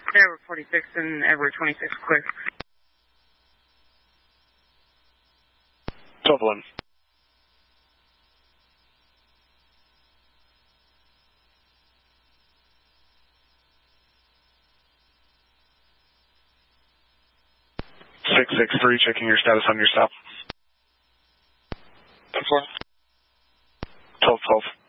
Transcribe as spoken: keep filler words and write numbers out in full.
Edward forty-six and Edward twenty-six, clear. twelve eleven. six six three, checking your status on your stop. ten four. twelve twelve.